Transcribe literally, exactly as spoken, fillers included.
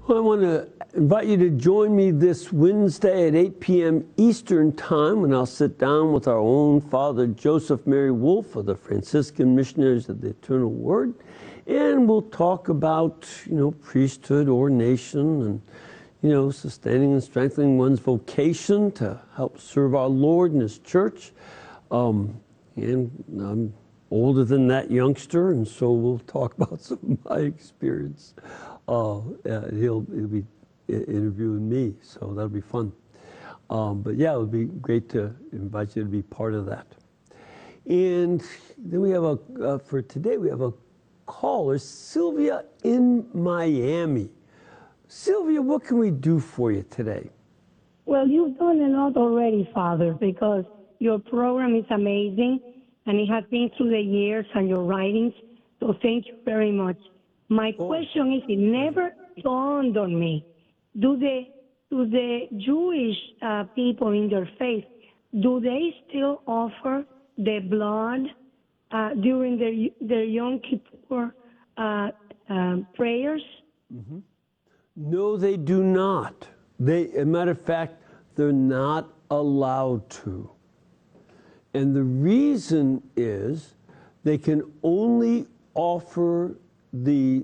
Well, I want to invite you to join me this Wednesday at eight p m Eastern Time when I'll sit down with our own Father Joseph Mary Wolfe of the Franciscan Missionaries of the Eternal Word, and we'll talk about, you know, priesthood, ordination, and, you know, sustaining and strengthening one's vocation to help serve our Lord and His church. Um, and I'm older than that youngster, and so we'll talk about some of my experience. Uh, uh, he'll, he'll be interviewing me, so that'll be fun. Um, but yeah, it would be great to invite you to be part of that. And then we have a, uh, for today, we have a caller, Sylvia in Miami. Sylvia, what can we do for you today? Well, you've done a lot already, Father, because your program is amazing, and it has been through the years and your writings, so thank you very much. My Oh. question is, it never dawned on me, do the, do the Jewish uh, people in their faith, do they still offer the blood uh, during their, their Yom Kippur uh, um, prayers? Mm-hmm. No, they do not. They, as a matter of fact, they're not allowed to. And the reason is they can only offer the